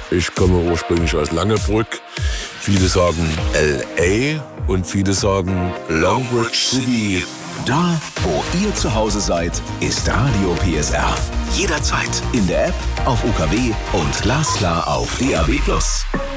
Ich komme ursprünglich aus Langebrück. Viele sagen L.A. und viele sagen Longbridge City. Da, wo ihr zu Hause seid, ist Radio PSR. Jederzeit in der App, auf UKW und glasklar auf DAB+.